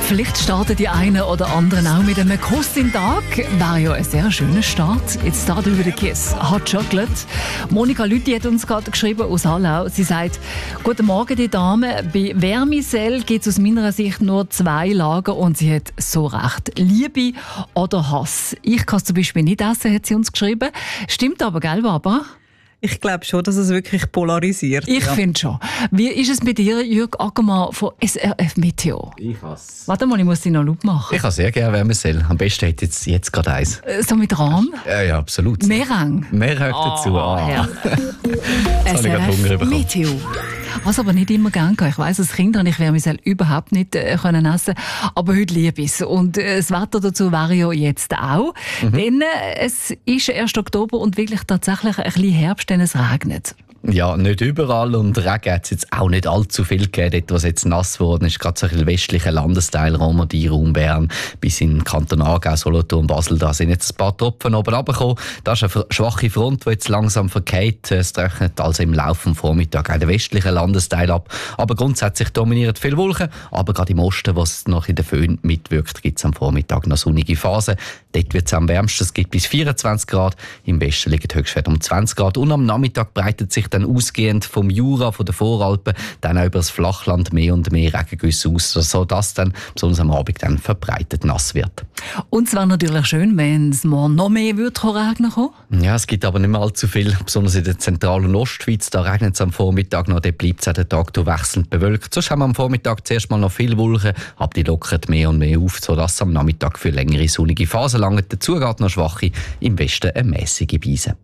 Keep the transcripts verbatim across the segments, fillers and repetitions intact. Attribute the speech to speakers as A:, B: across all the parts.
A: Vielleicht starten die einen oder anderen auch mit einem Kuss im Tag. Wäre ja ein sehr schöner Start. Jetzt startet wieder Kiss. Hot Chocolate. Monika Lüthi hat uns gerade geschrieben aus Hallau. Sie sagt, guten Morgen, die Dame. Bei Vermicell gibt es aus meiner Sicht nur zwei Lager und sie hat so recht. Liebe oder Hass. Ich kann es zum Beispiel nicht essen, hat sie uns geschrieben. Stimmt aber, gell, Barbara?
B: Ich glaube schon, dass es wirklich polarisiert.
A: Ich ja. finde schon. Wie ist es mit dir, Jürg Ackermann von S R F Meteo?
C: Ich hasse.
A: Warte mal, ich muss dich noch laut machen.
C: Ich habe sehr gerne Vermicell. Am besten hätte jetzt, jetzt gerade eins.
A: So mit Rahm?
C: Ja, ja, absolut.
A: Meereng?
C: Meereng
A: oh,
C: dazu. Ah.
A: Ja.
C: Jetzt habe ich gerade Hunger bekommen.
A: Meteo. Was aber nicht immer gern kann. Ich weiss, als Kind habe ich Vermicell überhaupt nicht äh, können essen, aber heute liebe ich es. Und äh, das Wetter dazu wäre ja jetzt auch. Mhm. Denn äh, es ist erst Oktober und wirklich tatsächlich ein bisschen Herbst, denn es regnet.
C: Ja, nicht überall und Regen hat es jetzt auch nicht allzu viel gegeben. Dort, was jetzt nass geworden ist, gerade so ein westlicher Landesteil, Romandie, Raum Bern, bis in den Kanton Aargau, Solothurn, Basel, da sind jetzt ein paar Tropfen oben runtergekommen. Das ist eine schwache Front, die jetzt langsam verkehrt. Es trocknet also im Laufe des Vormittags auch den westlichen Landesteil ab. Aber grundsätzlich dominieren viele Wolken. Aber gerade im Osten, was noch in der Föhn mitwirkt, gibt es am Vormittag noch sonnige Phasen. Dort wird es am wärmsten, es gibt bis vierundzwanzig Grad. Im Westen liegt Höchstwert um zwanzig Grad. Und am Nachmittag breitet sich dann ausgehend vom Jura, von den Voralpen, dann auch über das Flachland mehr und mehr Regengüsse aus, sodass dann besonders am Abend dann verbreitet nass wird.
A: Und es wäre natürlich schön, wenn es morgen noch mehr würde regnen kommen.
C: Ja, es gibt aber nicht mehr allzu viel, besonders in der Zentral- und Ostschweiz. Da regnet es am Vormittag noch, dort bleibt es auch den Tag durch wechselnd bewölkt. Sonst haben wir am Vormittag zuerst mal noch viele Wolken, aber die lockern mehr und mehr auf, sodass es am Nachmittag für längere sonnige Phasen langt. Dazu geht noch schwache, im Westen eine mäßige Beise.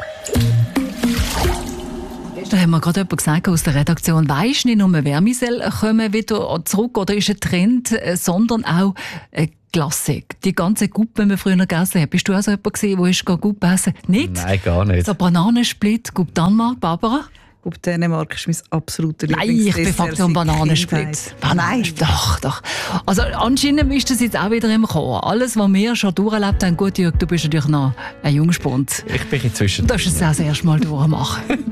A: Da haben wir gerade jemand gesagt aus der Redaktion, weisst nicht nur Vermicell kommen wieder zurück oder ist ein Trend, sondern auch eine Klassik. Die ganze Guppe, die wir früher gegessen haben. Bist du auch so jemand gewesen, der Guppe essen? Nicht?
C: Nein, gar nicht.
A: So Bananensplit, Guppe Danmark, Barbara?
B: Guppe Dänemark ist mein absoluter
A: Nein, ich bin Faktor Bananensplit. Nein, doch, doch. Also anscheinend ist das jetzt auch wieder im Kommen. Alles, was wir schon durchlebt haben, gut, Jürg, du bist natürlich noch ein Jungspund.
C: Ich bin inzwischen.
A: Du darfst es auch das erste Mal durchmachen.